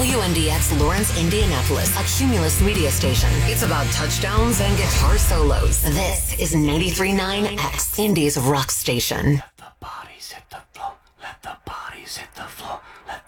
WNDX Lawrence, Indianapolis, a Cumulus media station. It's about touchdowns and guitar solos. This is 93.9 X, Indy's rock station.